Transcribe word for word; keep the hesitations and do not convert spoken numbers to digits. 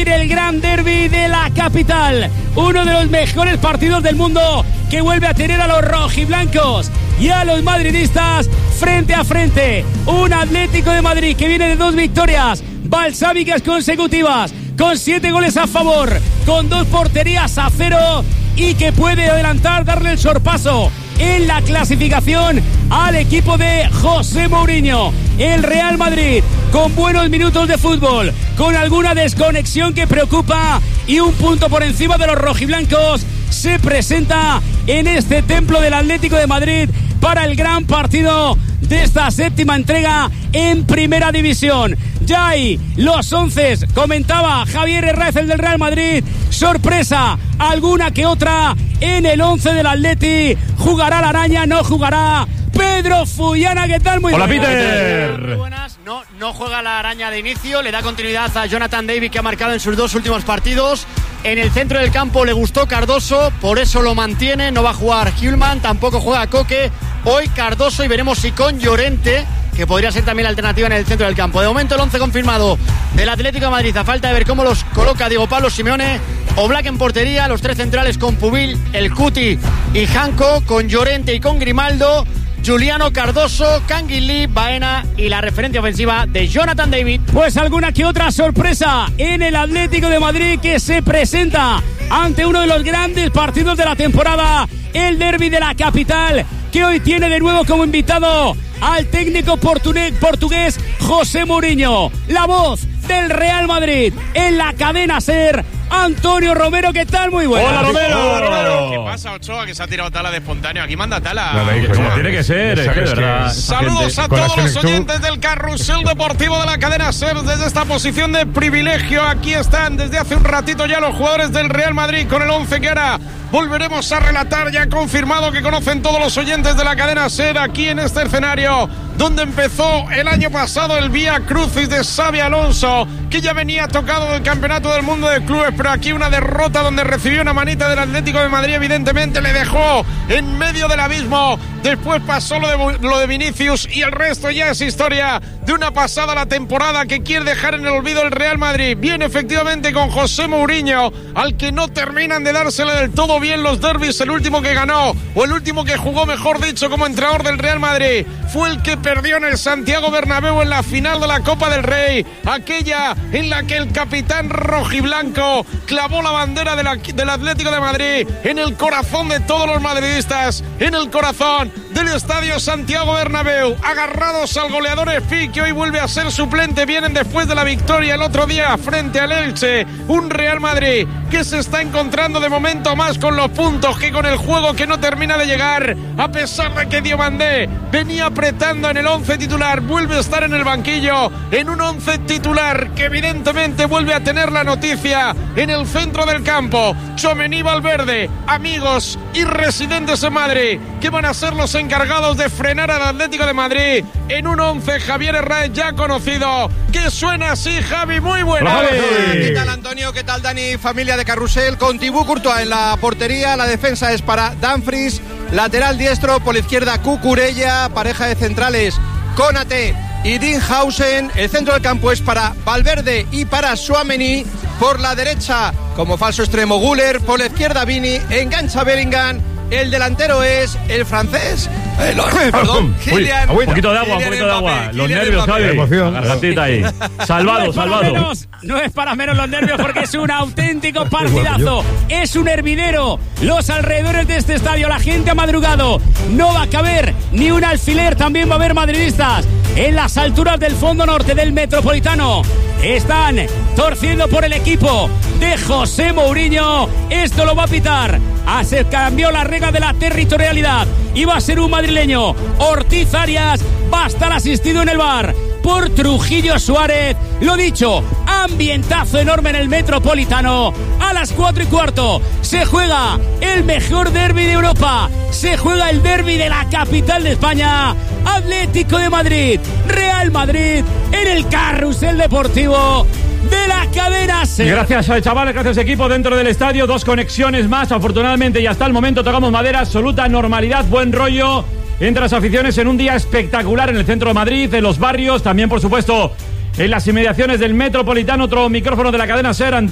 vivir el gran derbi de la capital, uno de los mejores partidos del mundo que vuelve a tener a los rojiblancos y a los madridistas frente a frente. Un Atlético de Madrid que viene de dos victorias balsámicas consecutivas, con siete goles a favor, con dos porterías a cero, y que puede adelantar, darle el sorpaso en la clasificación al equipo de José Mourinho. El Real Madrid, con buenos minutos de fútbol, con alguna desconexión que preocupa y un punto por encima de los rojiblancos, se presenta en este templo del Atlético de Madrid para el gran partido de esta séptima entrega en Primera División. Ya hay los once, comentaba Javier Herráez, el del Real Madrid. Sorpresa, alguna que otra en el once del Atleti. ¿Jugará la araña? ¿No jugará? Pedro Fullana, ¿qué tal? Muy Hola, buenas. Peter. Muy buenas. No, no juega la araña de inicio, le da continuidad a Jonathan David, que ha marcado en sus dos últimos partidos. En el centro del campo le gustó Cardoso, por eso lo mantiene. No va a jugar Hjulman, tampoco juega Coque. Hoy Cardoso, y veremos si con Llorente, que podría ser también la alternativa en el centro del campo. De momento el once confirmado del Atlético de Madrid, a falta de ver cómo los coloca Diego Pablo Simeone. Oblak en portería, los tres centrales con Pubil, El Cuti y Janko, con Llorente y con Grimaldo, Juliano, Cardoso, Canguilí, Baena y la referencia ofensiva de Jonathan David. Pues alguna que otra sorpresa en el Atlético de Madrid, que se presenta ante uno de los grandes partidos de la temporada, el derbi de la capital, que hoy tiene de nuevo como invitado al técnico portugués José Mourinho. La voz del Real Madrid en la cadena SER, Antonio Romero. ¿Qué tal? Muy buenas. Hola, Romero. Hola, Romero. ¿Qué pasa, Ochoa, que se ha tirado Tala de espontáneo? Aquí manda Tala. Como tiene que ser, es que de verdad. Saludos a todos los oyentes del Carrusel Deportivo de la cadena SER desde esta posición de privilegio. Aquí están desde hace un ratito ya los jugadores del Real Madrid con el once que ahora volveremos a relatar. Ya confirmado que conocen todos los oyentes de la cadena SER aquí en este escenario donde empezó el año pasado el Vía Crucis de Xabi Alonso, que ya venía tocado del Campeonato del Mundo de Clubes, pero aquí una derrota donde recibió una manita del Atlético de Madrid, evidentemente le dejó en medio del abismo. Después pasó lo de, lo de Vinicius, y el resto ya es historia de una pasada la temporada que quiere dejar en el olvido el Real Madrid. Viene efectivamente con José Mourinho, al que no terminan de dársele del todo bien los derbis. El último que ganó, o el último que jugó, mejor dicho, como entrenador del Real Madrid, fue el que perdió en el Santiago Bernabéu en la final de la Copa del Rey, aquella en la que el capitán rojiblanco clavó la bandera de la, del Atlético de Madrid en el corazón de todos los madridistas, en el corazón del Estadio Santiago Bernabéu, agarrados al goleador Espi, que hoy vuelve a ser suplente. Vienen después de la victoria el otro día frente al Elche, un Real Madrid que se está encontrando de momento más con los puntos que con el juego, que no termina de llegar, a pesar de que Diomandé venía apretando en el once titular. Vuelve a estar en el banquillo, en un once titular que evidentemente vuelve a tener la noticia en el centro del campo. Tchouaméni, Valverde, amigos y residentes en Madrid, que van a ser los encargados de frenar al Atlético de Madrid en un once Javier Herráez ya conocido, que suena así. Javi, muy buena. ¿Qué tal, Antonio? ¿Qué tal, Dani? Familia de Carrusel, con Thibaut Courtois en la portería. La defensa es para Dumfries, lateral diestro, por la izquierda Cucurella, pareja de centrales Konaté y Dinhausen. El centro del campo es para Valverde y para Tchouaméni. Por la derecha, como falso extremo, Güler. Por la izquierda, Vini. Engancha Bellingham. El delantero es el francés. Eh, lo, perdón, Kylian. Un poquito de agua, un poquito de agua. Los nervios, Javi. Emoción. Gargantita ahí. Salvado, no salvado. Menos, no es para menos los nervios, porque es un auténtico partidazo. Es un hervidero. Los alrededores de este estadio, la gente ha madrugado. No va a caber ni un alfiler. También va a haber madridistas en las alturas del fondo norte del Metropolitano. Están torciendo por el equipo de José Mourinho. Esto lo va a pitar. Ah, se cambió la regla de la territorialidad. Iba a ser un madrileño. Ortiz Arias va a estar asistido en el bar por Trujillo Suárez. Lo dicho, ambientazo enorme en el Metropolitano. A las cuatro y cuarto se juega el mejor derbi de Europa. Se juega el derbi de la capital de España. Atlético de Madrid, Real Madrid, en el Carrusel Deportivo de la cadena SER. Gracias, chavales, gracias, equipo. Dentro del estadio, dos conexiones más. Afortunadamente, y hasta el momento tocamos madera. Absoluta normalidad, buen rollo entre las aficiones en un día espectacular en el centro de Madrid, en los barrios, también, por supuesto, en las inmediaciones del Metropolitano. Otro micrófono de la cadena SER.